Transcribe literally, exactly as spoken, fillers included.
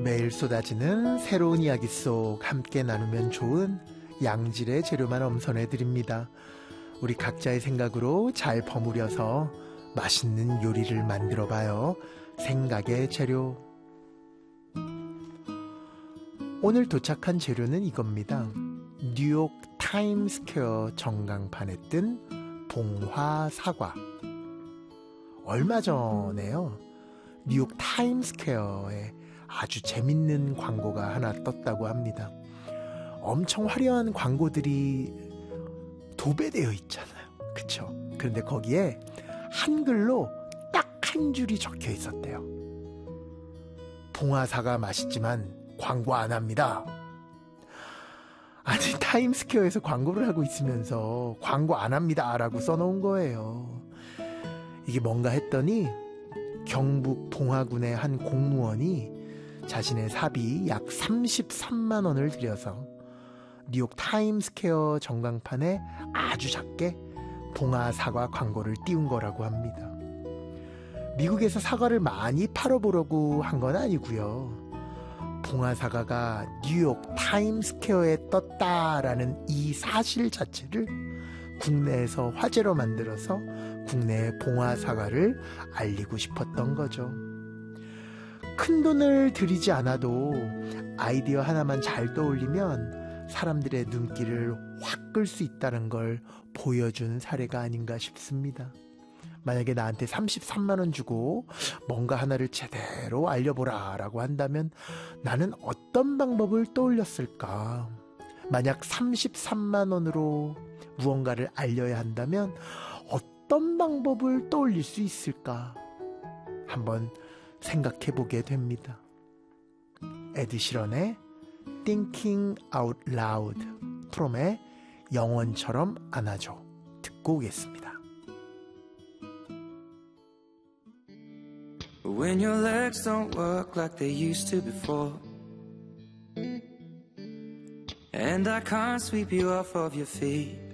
매일 쏟아지는 새로운 이야기 속 함께 나누면 좋은 양질의 재료만 엄선해드립니다. 우리 각자의 생각으로 잘 버무려서 맛있는 요리를 만들어봐요. 생각의 재료. 오늘 도착한 재료는 이겁니다. 뉴욕 타임스퀘어 전광판에 뜬 봉화 사과. 얼마 전에요, 뉴욕 타임스퀘어에 아주 재밌는 광고가 하나 떴다고 합니다. 엄청 화려한 광고들이 도배되어 있잖아요. 그쵸? 그런데 거기에 한글로 딱 한 줄이 적혀 있었대요. 봉화사가 맛있지만 광고 안 합니다. 아니, 타임스퀘어에서 광고를 하고 있으면서 광고 안 합니다 라고 써놓은 거예요. 이게 뭔가 했더니 경북 봉화군의 한 공무원이 자신의 사비 약 삼십삼만 원을 들여서 뉴욕 타임스퀘어 전광판에 아주 작게 봉화 사과 광고를 띄운 거라고 합니다. 미국에서 사과를 많이 팔아보려고 한 건 아니고요. 봉화 사과가 뉴욕 타임스퀘어에 떴다라는 이 사실 자체를 국내에서 화제로 만들어서 국내의 봉화 사과를 알리고 싶었던 거죠. 큰 돈을 들이지 않아도 아이디어 하나만 잘 떠올리면 사람들의 눈길을 확 끌 수 있다는 걸 보여준 사례가 아닌가 싶습니다. 만약에 나한테 삼십삼만 원 주고 뭔가 하나를 제대로 알려보라 라고 한다면 나는 어떤 방법을 떠올렸을까? 만약 삼십삼만 원으로 무언가를 알려야 한다면 어떤 방법을 떠올릴 수 있을까? 한번 생각해보게 됩니다. 에드 시런의 Thinking Out Loud, 프롬의 영원처럼 안아줘 듣고 오겠습니다. When your legs don't work like they used to before, and I can't sweep you off of your feet,